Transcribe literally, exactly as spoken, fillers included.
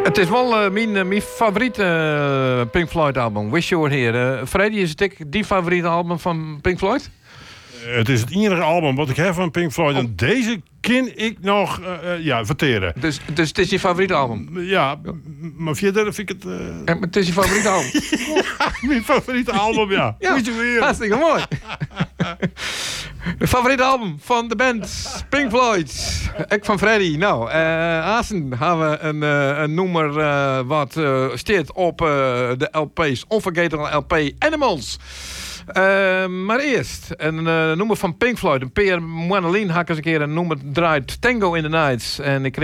Het is wel uh, mijn, uh, mijn favoriete uh, Pink Floyd album. Wish You Were Here. Uh, Freddy, is het ik die favoriete album van Pink Floyd? Uh, het is het enige album wat ik heb van Pink Floyd. Oh. En deze kan ik nog uh, uh, ja, verteren. Dus, dus het is je favoriete album? Uh, ja, ja, maar verder vind ik het... Uh... Ja, maar het is je favoriete album? Ja, mijn favoriete album, ja. Ja, Wish You Were Here. Hartstikke mooi. De favoriete album van de band Pink Floyd. Ik van Freddy. Nou, uh, Azen hebben we een, uh, een nummer uh, wat uh, staat op uh, de L P's. Unforgettable L P Animals. Uh, maar eerst een uh, nummer van Pink Floyd. Een Peer Manolin had eens een keer een nummer draait Tango in the Nights. En ik